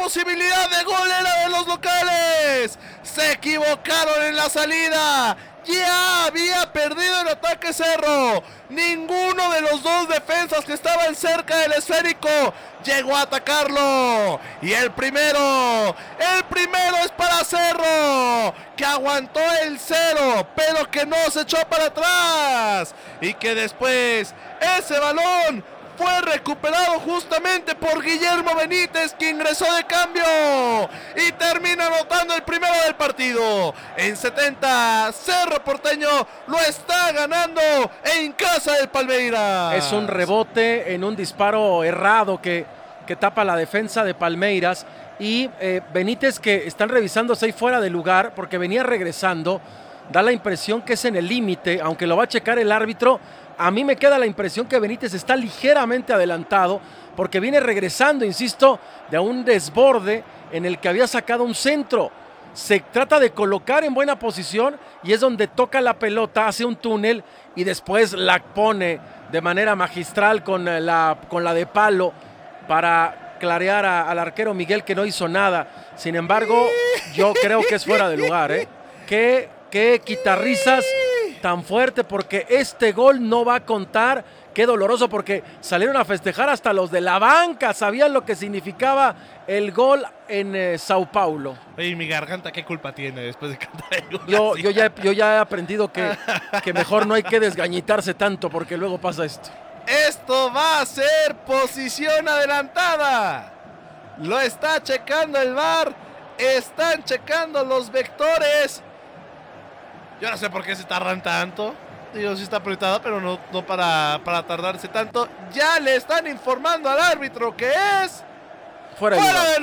posibilidad de gol era de los locales. Se equivocaron en la salida. Ya había perdido el ataque Cerro. Ninguno de los dos defensas que estaban cerca del esférico llegó a atacarlo. Y el primero es para Cerro, que aguantó el 0, pero que no se echó para atrás. Y que después ese balón fue recuperado justamente por Guillermo Benítez, que ingresó de cambio y termina anotando el primero del partido. En 70, Cerro Porteño lo está ganando en casa del Palmeiras. Es un rebote en un disparo errado que tapa la defensa de Palmeiras. Y Benítez, que están revisándose ahí fuera de lugar porque venía regresando, da la impresión que es en el límite, aunque lo va a checar el árbitro. A mí me queda la impresión que Benítez está ligeramente adelantado porque viene regresando, insisto, de un desborde en el que había sacado un centro. Se trata de colocar en buena posición y es donde toca la pelota, hace un túnel y después la pone de manera magistral con la de palo para clarear al arquero Miguel, que no hizo nada. Sin embargo, yo creo que es fuera de lugar, ¿eh? Qué quitarrisas tan fuerte, porque este gol no va a contar. Qué doloroso, porque salieron a festejar hasta los de la banca, sabían lo que significaba el gol en Sao Paulo. Oye, mi garganta, ¿qué culpa tiene después de cantar el gol? Yo ya he aprendido que mejor no hay que desgañitarse tanto, porque luego pasa esto. Esto va a ser posición adelantada. Lo está checando el VAR. Están checando los vectores. Yo no sé por qué se tardan tanto. Digo, sí está apretado, pero no para tardarse tanto. Ya le están informando al árbitro que es fuera de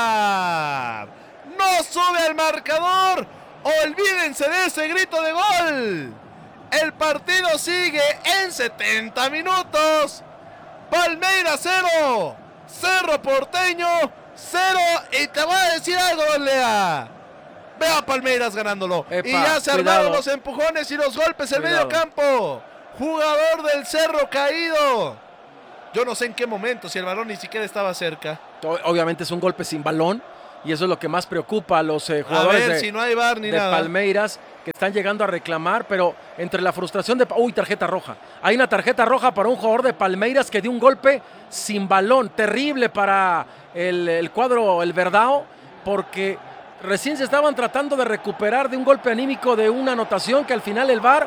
lugar. No sube al marcador. Olvídense de ese grito de gol. El partido sigue en 70 minutos. Palmeiras 0, Cerro Porteño 0. Y te voy a decir algo, don Lea. Veo a Palmeiras ganándolo. Epa, y ya se armaron los empujones y los golpes en medio campo. Jugador del Cerro caído. Yo no sé en qué momento, si el balón ni siquiera estaba cerca. Obviamente es un golpe sin balón. Y eso es lo que más preocupa a los jugadores si no hay VAR ni de nada. Palmeiras, que están llegando a reclamar, pero entre la frustración de... ¡Uy, tarjeta roja! Hay una tarjeta roja para un jugador de Palmeiras que dio un golpe sin balón. Terrible para el cuadro, el Verdao, porque recién se estaban tratando de recuperar de un golpe anímico de una anotación que al final el VAR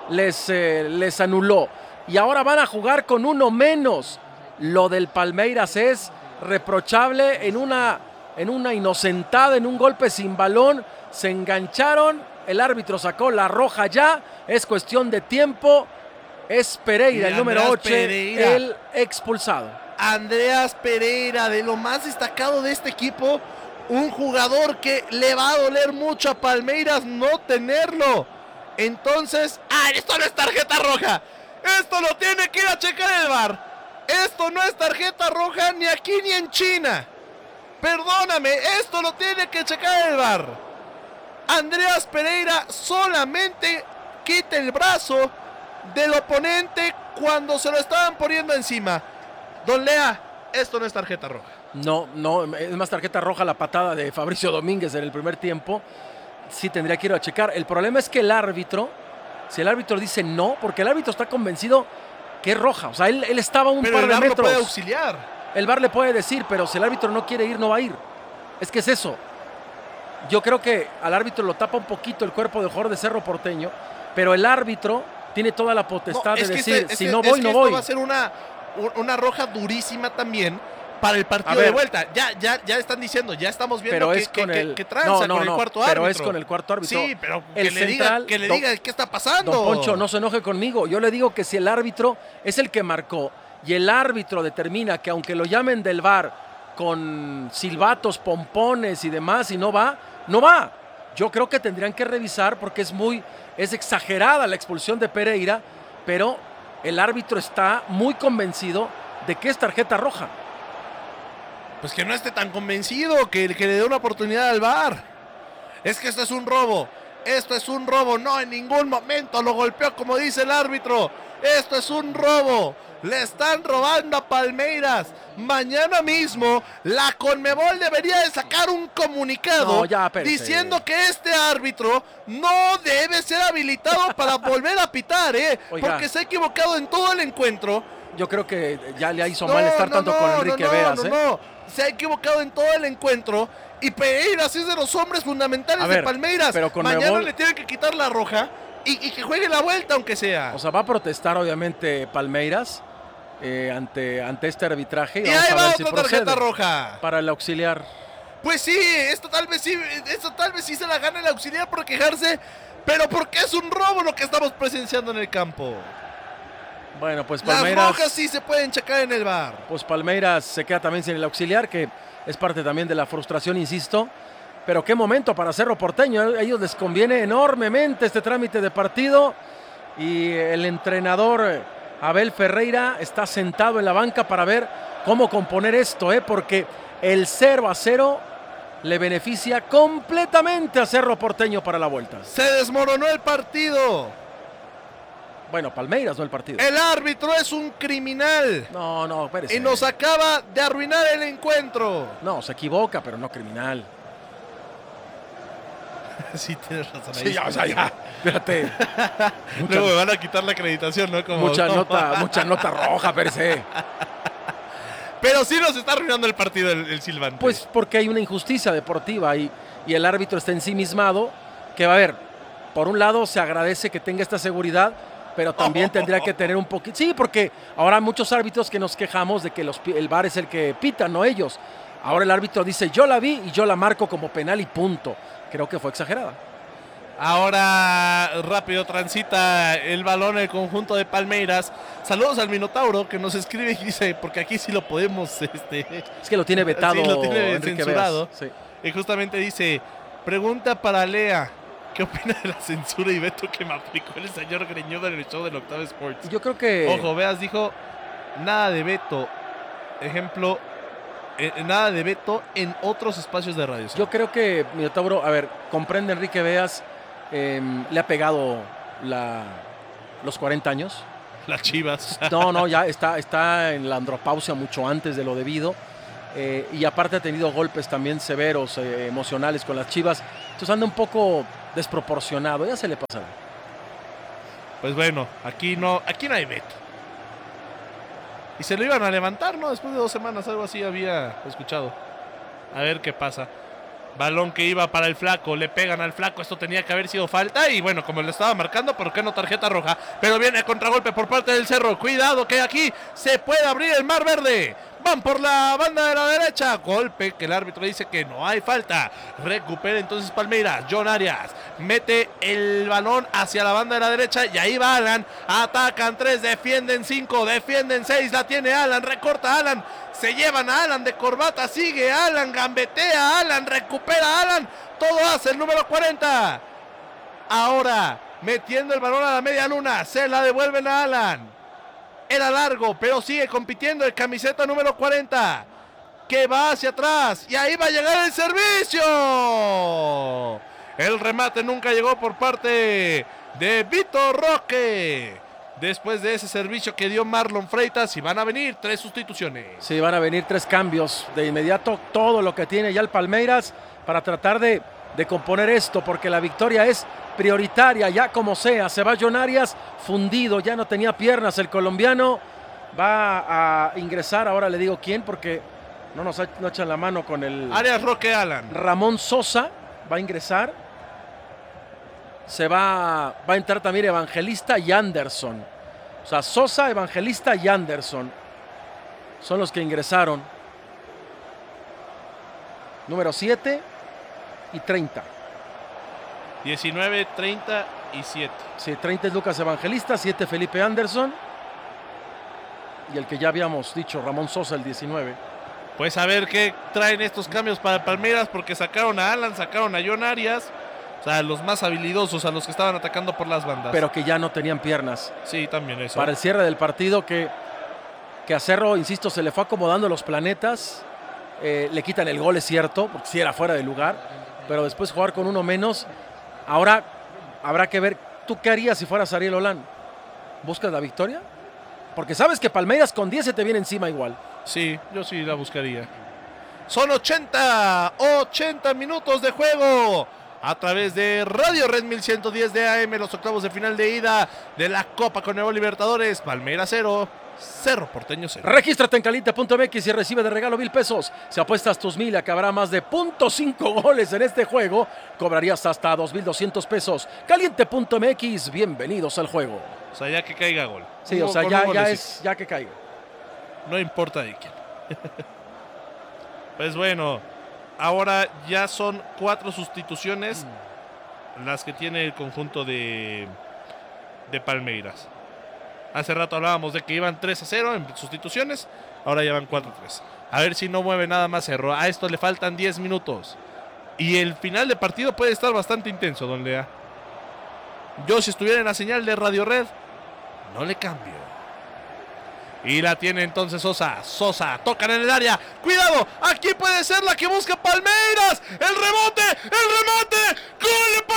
les anuló. Y ahora van a jugar con uno menos. Lo del Palmeiras es reprochable en una inocentada, en un golpe sin balón. Se engancharon, el árbitro sacó la roja ya, es cuestión de tiempo. Es Pereira, el número 8, el expulsado. Andreas Pereira, de lo más destacado de este equipo, un jugador que le va a doler mucho a Palmeiras no tenerlo. Entonces, esto no es tarjeta roja, esto lo tiene que ir a checar el VAR. Esto no es tarjeta roja ni aquí ni en China. Perdóname, esto lo tiene que checar el VAR. Andreas Pereira solamente quita el brazo del oponente cuando se lo estaban poniendo encima. Don Lea, esto no es tarjeta roja. No, es más tarjeta roja la patada de Fabricio Domínguez en el primer tiempo. Sí tendría que ir a checar. El problema es que el árbitro, si el árbitro dice no, porque el árbitro está convencido que es roja. O sea, él estaba un par de metros. Pero el árbitro puede auxiliar. El VAR le puede decir, pero si el árbitro no quiere ir, no va a ir. Es que es eso. Yo creo que al árbitro lo tapa un poquito el cuerpo del jugador de Cerro Porteño, pero el árbitro tiene toda la potestad de decir, si no voy, no voy. Esto va a ser una roja durísima también para el partido de vuelta. Ya están diciendo, ya estamos viendo que tranza con el cuarto árbitro. Pero es con el cuarto árbitro. Sí, pero que le diga qué está pasando. Don Poncho, no se enoje conmigo. Yo le digo que si el árbitro es el que marcó y el árbitro determina que aunque lo llamen del VAR con silbatos, pompones y demás, y no va, no va. Yo creo que tendrían que revisar porque es exagerada la expulsión de Pereira, pero el árbitro está muy convencido de que es tarjeta roja. Pues que no esté tan convencido, que le dé una oportunidad al VAR. Es que esto es un robo. Esto es un robo. No, en ningún momento lo golpeó como dice el árbitro. Esto es un robo. Le están robando a Palmeiras. Mañana mismo la Conmebol debería de sacar un comunicado diciendo que este árbitro no debe ser habilitado para volver a pitar, porque se ha equivocado en todo el encuentro. Yo creo que ya le hizo mal estar tanto con Enrique Veas. Se ha equivocado en todo el encuentro y Pereiras es de los hombres fundamentales de Palmeiras. Pero mañana le tienen que quitar la roja y que juegue la vuelta aunque sea. O sea, va a protestar obviamente Palmeiras ante este arbitraje. Y ahí va otra tarjeta roja para el auxiliar. Pues sí, esto tal vez sí se la gana el auxiliar por quejarse, pero porque es un robo lo que estamos presenciando en el campo. Bueno, pues Palmeiras... Las rojas sí se pueden checar en el VAR. Pues Palmeiras se queda también sin el auxiliar, que es parte también de la frustración, insisto. Pero qué momento para Cerro Porteño. A ellos les conviene enormemente este trámite de partido. Y el entrenador Abel Ferreira está sentado en la banca para ver cómo componer esto, porque el 0-0 le beneficia completamente a Cerro Porteño para la vuelta. Se desmoronó el partido. Bueno, Palmeiras, no el partido. El árbitro es un criminal. No, espérese. Y nos acaba de arruinar el encuentro. No, se equivoca, pero no criminal. Sí, tienes razón. Sí, ya. Espérate. Luego me van a quitar la acreditación, ¿no? Mucha nota roja, per se. Pero sí nos está arruinando el partido el silbante. Pues porque hay una injusticia deportiva y el árbitro está ensimismado. Que va a ver, por un lado se agradece que tenga esta seguridad, pero también tendría que tener un poquito... Sí, porque ahora hay muchos árbitros que nos quejamos de que el VAR es el que pita, no ellos. Ahora el árbitro dice, yo la vi y yo la marco como penal y punto. Creo que fue exagerada. Ahora rápido transita el balón el conjunto de Palmeiras. Saludos al Minotauro que nos escribe y dice, porque aquí sí lo podemos... Es que lo tiene vetado. Sí, lo tiene censurado. Sí. Y justamente dice, pregunta para Lea. ¿Qué opina de la censura y veto que me aplicó el señor Greñudo en el show del Octavo Sports? Yo creo que... Ojo, Veas dijo, nada de veto. Ejemplo, nada de veto en otros espacios de radio. Yo creo que, Minotauro, a ver, comprende Enrique Veas, le ha pegado los 40 años. Las Chivas. No, ya está en la andropausia mucho antes de lo debido. Y aparte ha tenido golpes también severos, emocionales con las Chivas. Entonces anda un poco desproporcionado, ya se le pasará. Pues bueno, aquí no hay veto. Y se lo iban a levantar, ¿no? Después de 2 semanas, algo así había escuchado. A ver qué pasa. Balón que iba para el Flaco, le pegan al Flaco, esto tenía que haber sido falta y bueno, como le estaba marcando, ¿por qué no tarjeta roja? Pero viene contragolpe por parte del Cerro, cuidado que aquí se puede abrir el mar verde. Van por la banda de la derecha, golpe que el árbitro dice que no hay falta. Recupera entonces Palmeiras, John Arias mete el balón hacia la banda de la derecha y ahí va Alan. Atacan 3, defienden 5, defienden 6, la tiene Alan, recorta Alan. Se llevan a Alan de corbata, sigue Alan, gambetea Alan, recupera Alan. Todo hace el número 40. Ahora metiendo el balón a la media luna, se la devuelven a Alan. Era largo, pero sigue compitiendo el camiseta número 40, que va hacia atrás, y ahí va a llegar el servicio. El remate nunca llegó por parte de Vitor Roque. Después de ese servicio que dio Marlon Freitas, y van a venir 3 sustituciones. Sí, van a venir 3 cambios. De inmediato todo lo que tiene ya el Palmeiras para tratar de componer esto, porque la victoria es prioritaria, ya como sea. Se va John Arias fundido, ya no tenía piernas el colombiano. Va a ingresar, ahora le digo quién, porque no echan la mano con el... Arias, Roque, Alan. Ramón Sosa va a ingresar. Va a entrar también Evangelista y Anderson. O sea, Sosa, Evangelista y Anderson son los que ingresaron. Número 7 y 30. 19, 30 y 7. Sí, 30 es Lucas Evangelista, 7 Felipe Anderson. Y el que ya habíamos dicho, Ramón Sosa, el 19. Pues a ver qué traen estos cambios para Palmeiras, porque sacaron a Alan, sacaron a John Arias. O sea, los más habilidosos, a los que estaban atacando por las bandas. Pero que ya no tenían piernas. Sí, también eso. Para el cierre del partido que a Cerro, insisto, se le fue acomodando los planetas. Le quitan el gol, es cierto, porque sí era fuera de lugar. Pero después jugar con uno menos. Ahora habrá que ver, ¿tú qué harías si fueras Ariel Holland? ¿Buscas la victoria? Porque sabes que Palmeiras con 10 se te viene encima igual. Sí, yo sí la buscaría. Son 80 minutos de juego a través de Radio Red 1110 de AM, los octavos de final de ida de la Copa Conmebol Libertadores. Palmeiras 0, Cerro Porteño 0. Regístrate en caliente.mx y recibe de regalo 1,000 pesos. Si apuestas tus 1,000 y acabará más de .5 goles en este juego, cobrarías hasta 2,200 pesos. Caliente.mx, bienvenidos al juego. O sea, ya que caiga gol. Sí, o sea, ya que caiga. No importa de quién. Pues bueno, ahora ya son 4 sustituciones las que tiene el conjunto de Palmeiras. Hace rato hablábamos de que iban 3-0 en sustituciones, ahora ya van 4-3. A ver si no mueve nada más Cerro. A esto le faltan 10 minutos. Y el final de partido puede estar bastante intenso, don Lea. Yo, si estuviera en la señal de Radio Red, no le cambio. Y la tiene entonces Sosa. Sosa, tocan en el área. ¡Cuidado! Aquí puede ser la que busca Palmeiras. ¡El rebote! ¡Gol de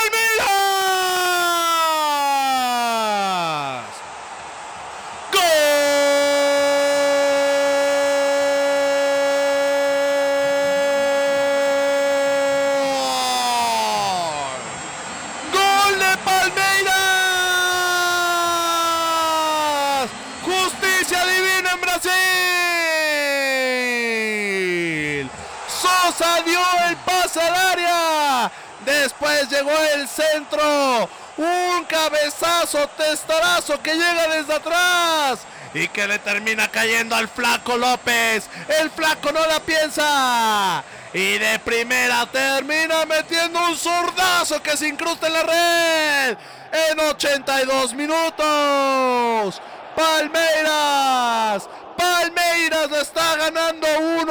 Palmeiras! ¡Gol! ¡Gol de Palmeiras! ¡Justicia divina en Brasil! Sosa dio el pase al área. Después llegó el centro. Un cabezazo, testarazo que llega desde atrás y que le termina cayendo al Flaco López. El Flaco no la piensa y de primera termina metiendo un zurdazo que se incrusta en la red en 82 minutos. Palmeiras lo está ganando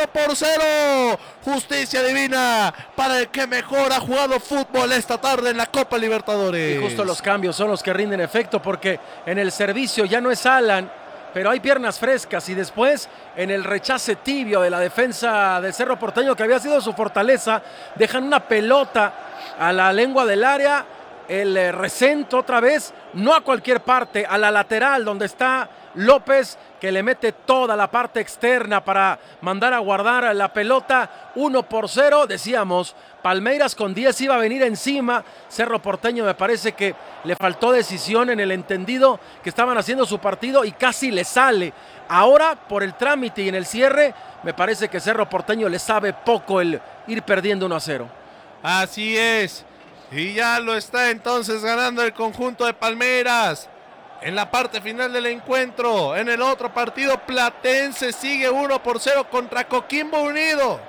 1-0. Justicia divina para el que mejor ha jugado fútbol esta tarde en la Copa Libertadores. Y justo los cambios son los que rinden efecto, porque en el servicio ya no es Alan, pero hay piernas frescas, y después en el rechace tibio de la defensa del Cerro Porteño, que había sido su fortaleza, dejan una pelota a la lengua del área, el recinto otra vez, no a cualquier parte, a la lateral donde está López, que le mete toda la parte externa para mandar a guardar la pelota. 1-0, decíamos, Palmeiras con 10 iba a venir encima. Cerro Porteño me parece que le faltó decisión en el entendido que estaban haciendo su partido y casi le sale. Ahora, por el trámite y en el cierre, me parece que Cerro Porteño le sabe poco el ir perdiendo 1-0. Así es, y ya lo está entonces ganando el conjunto de Palmeiras. En la parte final del encuentro, en el otro partido, Platense sigue 1-0 contra Coquimbo Unido.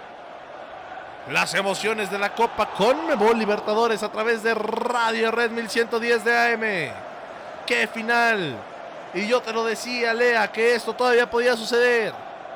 Las emociones de la Copa Conmebol Libertadores a través de Radio Red 1110 de AM. ¡Qué final! Y yo te lo decía, Lea, que esto todavía podía suceder.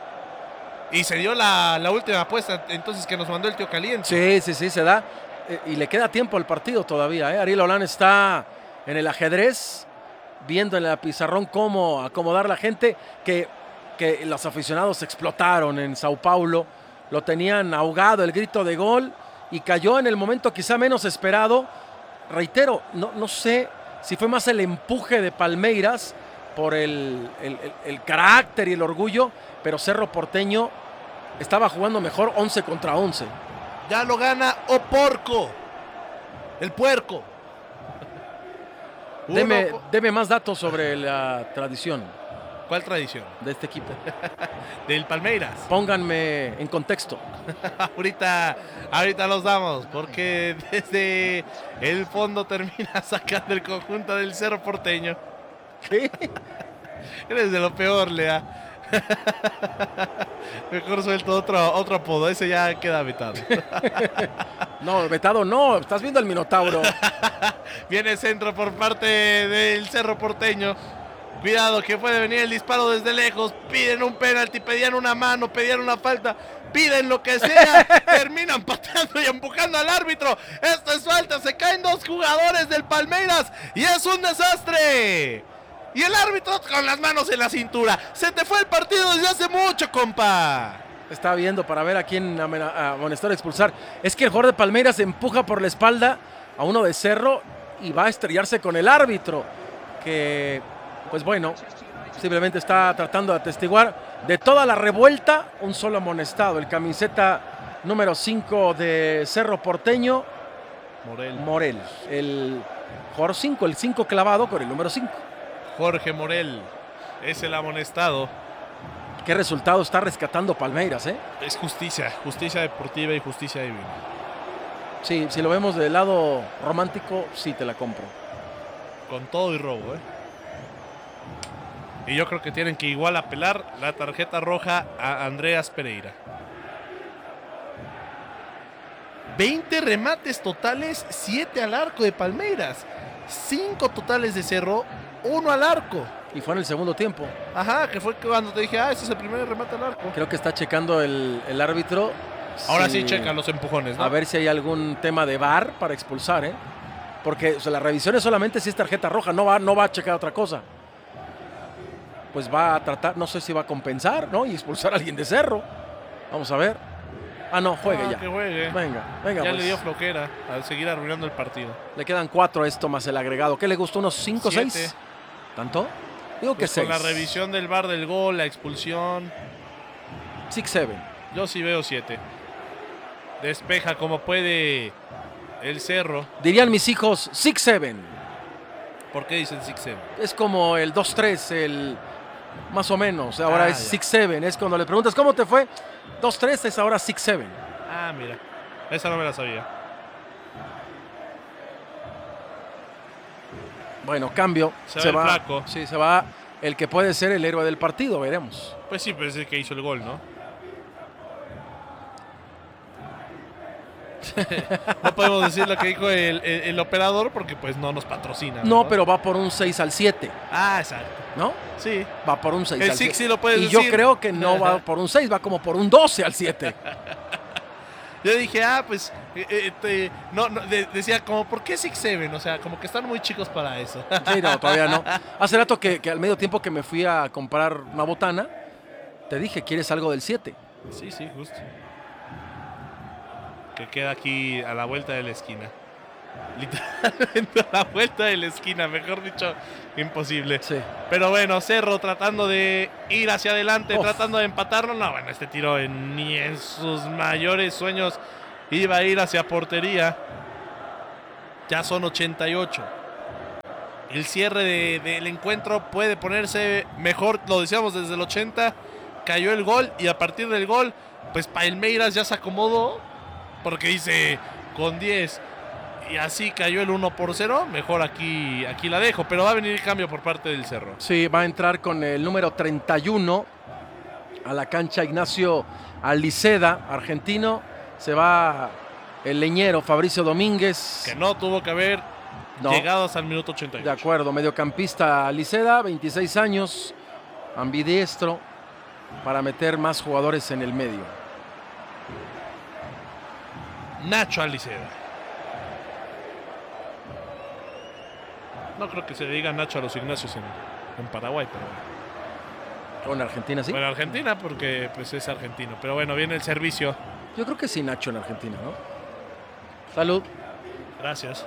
Y se dio la última apuesta entonces que nos mandó el tío Caliente. Sí, se da. Y le queda tiempo al partido todavía. Ariel Holland está en el ajedrez, viendo en la pizarrón cómo acomodar la gente, que los aficionados explotaron en Sao Paulo, lo tenían ahogado el grito de gol y cayó en el momento quizá menos esperado. Reitero, no sé si fue más el empuje de Palmeiras por el carácter y el orgullo, pero Cerro Porteño estaba jugando mejor 11 contra 11. Ya lo gana Oporco, el puerco. Deme más datos sobre la tradición. ¿Cuál tradición? De este equipo. Del Palmeiras. Pónganme en contexto. ahorita los damos, porque desde el fondo termina sacando el conjunto del Cerro Porteño. ¿Qué? Eres de lo peor, Lea. Mejor suelto otro apodo, ese ya queda vetado. No, vetado no, estás viendo el Minotauro. Viene centro por parte del Cerro Porteño. Cuidado que puede venir el disparo desde lejos. Piden un penalti, pedían una mano, pedían una falta, piden lo que sea. Terminan pateando y empujando al árbitro. Esto es falta, se caen 2 jugadores del Palmeiras y es un desastre. Y el árbitro con las manos en la cintura. Se te fue el partido desde hace mucho, compa. Está viendo para ver a quién amonestar a expulsar. Es que el jugador de Palmeiras empuja por la espalda a uno de Cerro y va a estrellarse con el árbitro, que pues bueno, simplemente está tratando de atestiguar de toda la revuelta, un solo amonestado, el camiseta número 5 de Cerro Porteño, Morel, el jugador 5, el 5 clavado con el número 5. Jorge Morel es el amonestado. ¿Qué resultado está rescatando Palmeiras, eh? Es justicia deportiva y justicia divina. Sí, si lo vemos del lado romántico, sí te la compro. Con todo y robo, Y yo creo que tienen que igual apelar la tarjeta roja a Andreas Pereira. 20 remates totales, 7 al arco de Palmeiras. 5 totales de Cerro, 1 al arco. Y fue en el segundo tiempo. Ajá, que fue cuando te dije, ese es el primer remate al arco. Creo que está checando el árbitro. Ahora sí checan los empujones, ¿no? A ver si hay algún tema de VAR para expulsar, ¿eh? Porque o sea, la revisión es solamente si es tarjeta roja, no va a checar otra cosa. Pues va a tratar, no sé si va a compensar, ¿no? Y expulsar a alguien de Cerro. Vamos a ver. Ah, no, juegue ya. Que juegue. Venga. Ya pues. le dio flojera al seguir arruinando el partido. Le quedan 4 a esto más el agregado. ¿Qué le gustó? ¿Unos 5 o 6? ¿Tanto? Digo que pues 6. Con la revisión del VAR del gol, la expulsión. 6-7. Yo sí veo 7. Despeja como puede el Cerro. Dirían mis hijos 6-7. ¿Por qué dicen 6-7? Es como el 2-3, el más o menos. Ahora es 6-7. Es cuando le preguntas ¿cómo te fue? 2-3 es ahora 6-7. Ah, mira. Esa no me la sabía. Bueno, cambio. Se va el flaco. Sí, se va el que puede ser el héroe del partido, veremos. Pues sí, pero es el que hizo el gol, ¿no? No podemos decir lo que dijo el operador porque pues no nos patrocina. No, pero va por un 6-7. Ah, exacto. ¿No? Sí. Va por un 6 el al 7. Sí lo puedes y decir. Yo creo que no va por un 6, va como por un 12 al 7. Yo dije, pues, decía como, ¿por qué 6-7? O sea, como que están muy chicos para eso. Sí, no, todavía no. Hace rato que al medio tiempo que me fui a comprar una botana, te dije, ¿quieres algo del 7? Sí, justo. Que queda aquí a la vuelta de la esquina. Literalmente a la vuelta de la esquina, mejor dicho, imposible. Sí. Pero bueno, Cerro tratando de ir hacia adelante, tratando de empatarlo. No, bueno, este tiro ni en sus mayores sueños iba a ir hacia portería. Ya son 88. El cierre del encuentro puede ponerse mejor, lo decíamos desde el 80. Cayó el gol y a partir del gol, pues Palmeiras ya se acomodó. Porque dice, con 10 y así cayó el 1-0, mejor aquí la dejo. Pero va a venir el cambio por parte del Cerro. Sí, va a entrar con el número 31 a la cancha Ignacio Aliceda, argentino. Se va el leñero Fabricio Domínguez. Que no tuvo que haber llegado hasta el minuto 88. De acuerdo, mediocampista Aliceda, 26 años, ambidiestro, para meter más jugadores en el medio. Nacho Aliceda. No creo que se le diga Nacho a los Ignacios en Paraguay, pero... ¿O en Argentina sí? Bueno, Argentina porque pues es argentino. Pero bueno, viene el servicio. Yo creo que sí Nacho en Argentina, ¿no? Salud. Gracias.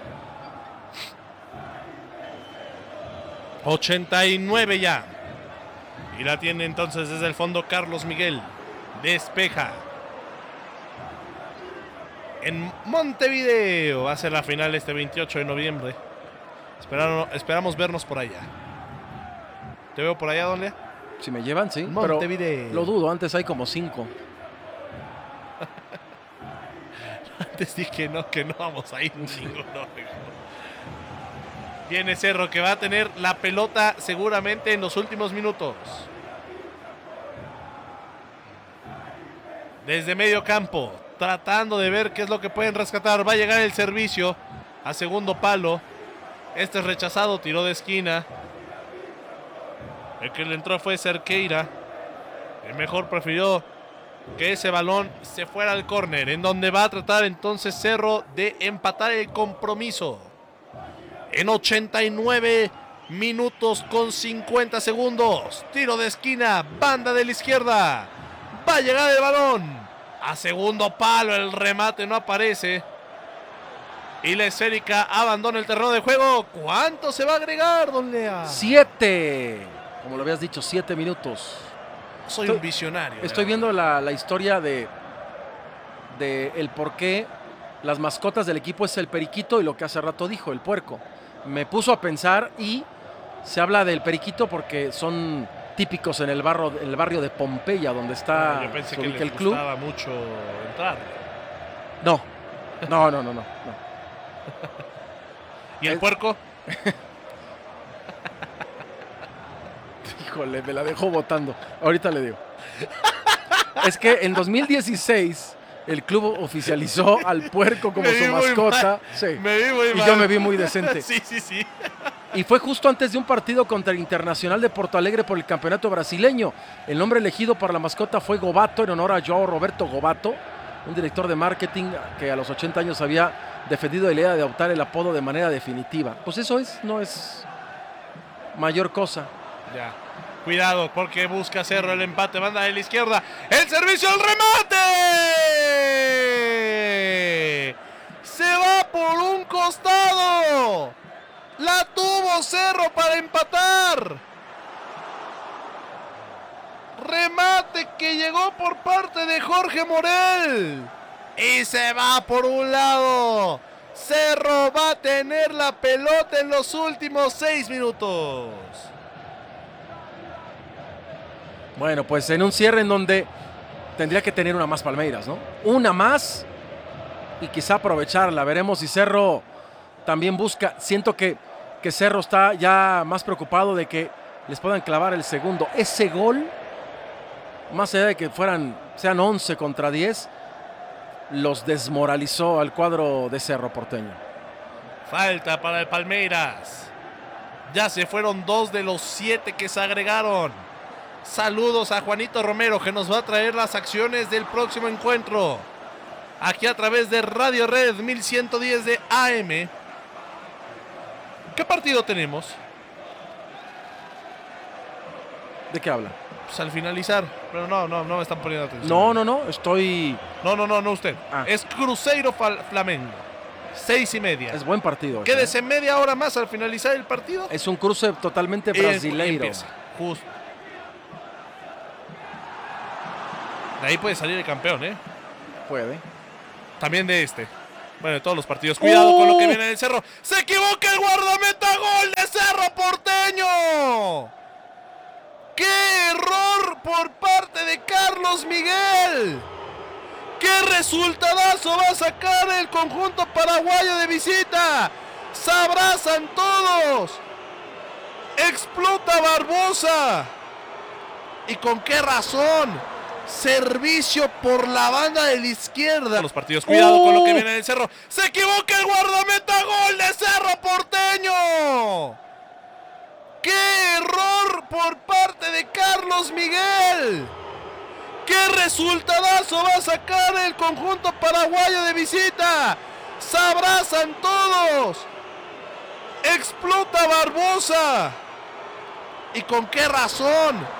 89 ya. Y la tiene entonces desde el fondo Carlos Miguel. Despeja. En Montevideo va a ser la final este 28 de noviembre. Esperamos vernos por allá. ¿Te veo por allá, Don Lea? Si me llevan, sí. Montevideo. Pero lo dudo, antes hay como 5. Antes dije que no vamos a ir ninguno. Viene Cerro que va a tener la pelota seguramente en los últimos minutos. Desde medio campo, tratando de ver qué es lo que pueden rescatar. Va a llegar el servicio a segundo palo. Este es rechazado, tiró de esquina. El que le entró fue Cerqueira. El mejor prefirió que ese balón se fuera al córner, en donde va a tratar entonces Cerro de empatar el compromiso. En 89 minutos con 50 segundos. Tiro de esquina, banda de la izquierda. Va a llegar el balón a segundo palo, el remate no aparece. Y la esférica abandona el terreno de juego. ¿Cuánto se va a agregar, don Lea? 7. Como lo habías dicho, 7 minutos. Soy un visionario. Estoy viendo la historia de el por qué las mascotas del equipo es el periquito y lo que hace rato dijo, el puerco. Me puso a pensar y se habla del periquito porque son típicos en el barrio de Pompeya, donde está yo pensé que el les club. gustaba mucho entrar. No. ¿Y el puerco? Híjole, me la dejó botando. Ahorita le digo. Es que en 2016 el club oficializó al puerco como su mascota. Sí. Me vi muy y mal. yo me vi muy decente. Sí. Y fue justo antes de un partido contra el Internacional de Porto Alegre por el campeonato brasileño. El nombre elegido para la mascota fue Gobato, en honor a João Roberto Gobato, un director de marketing que a los 80 años había defendido la idea de adoptar el apodo de manera definitiva. Pues eso no es mayor cosa. Ya. Cuidado, porque busca Cerro el empate, banda de la izquierda. ¡El servicio al remate! ¡Se va por un costado! ¡La tuvo Cerro para empatar! Remate que llegó por parte de Jorge Morel. Y se va por un lado. Cerro va a tener la pelota en los últimos 6 minutos. Bueno, pues en un cierre en donde tendría que tener una más Palmeiras, ¿no? Una más y quizá aprovecharla. Veremos si Cerro también busca. Siento que Cerro está ya más preocupado de que les puedan clavar el segundo. Ese gol, más allá de que sean 11 contra 10, los desmoralizó al cuadro de Cerro Porteño. Falta para el Palmeiras. Ya se fueron 2 de los 7 que se agregaron. Saludos a Juanito Romero, que nos va a traer las acciones del próximo encuentro. Aquí a través de Radio Red 1110 de AM. ¿Qué partido tenemos? ¿De qué habla? Pues al finalizar. Pero no me están poniendo atención. No, estoy... No usted. Es Cruzeiro Flamengo. 6:30. Es buen partido. Quédese media hora más al finalizar el partido. Es un cruce totalmente brasileiro. Justo. De ahí puede salir el campeón, ¿eh? Puede. También de este. Bueno, de todos los partidos. Cuidado con lo que viene del Cerro. ¡Se equivoca el guardameta! ¡Gol de Cerro Porteño! ¡Qué error por parte de Carlos Miguel! ¡Qué resultadazo va a sacar el conjunto paraguayo de visita! ¡Se abrazan todos! ¡Explota Barbosa! ¿Y con qué razón? Servicio por la banda de la izquierda. Los partidos, cuidado con lo que viene del Cerro. ¡Se equivoca el guardameta! ¡Gol de Cerro Porteño! ¡Qué error por parte de Carlos Miguel! ¡Qué resultadazo va a sacar el conjunto paraguayo de visita! ¡Se abrazan todos! ¡Explota Barbosa! ¿Y con qué razón?